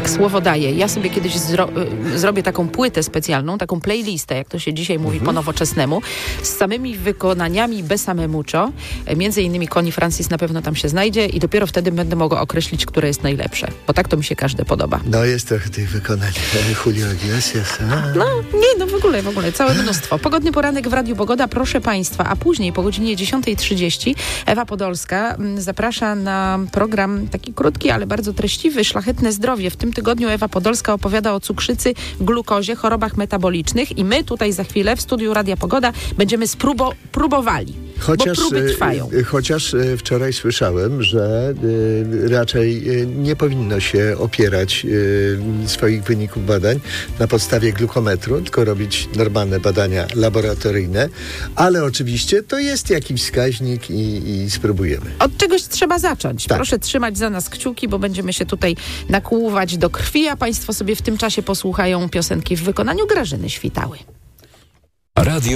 jak słowo daje. Ja sobie kiedyś zrobię taką płytę specjalną, taką playlistę, jak to się dzisiaj mówi po nowoczesnemu, z samymi wykonaniami Bessame Mucho. Między innymi Connie Francis na pewno tam się znajdzie i dopiero wtedy będę mogła określić, które jest najlepsze. Bo tak to mi się każde podoba. No jest trochę tych wykonań. Julio Iglesias. W ogóle, całe mnóstwo. Pogodny poranek w Radiu Pogoda, proszę Państwa, a później po godzinie 10:30 Ewa Podolska zaprasza na program taki krótki, ale bardzo treściwy, Szlachetne Zdrowie. W tym tygodniu Ewa Podolska opowiada o cukrzycy, glukozie, chorobach metabolicznych i my tutaj za chwilę w studiu Radia Pogoda będziemy próbowali. Bo próby trwają. Chociaż wczoraj słyszałem, że raczej nie powinno się opierać swoich wyników badań na podstawie glukometru, tylko robić normalne badania laboratoryjne, ale oczywiście to jest jakiś wskaźnik i spróbujemy. Od czegoś trzeba zacząć. Tak. Proszę trzymać za nas kciuki, bo będziemy się tutaj nakłuwać do krwi, a Państwo sobie w tym czasie posłuchają piosenki w wykonaniu Grażyny Świtały. Radio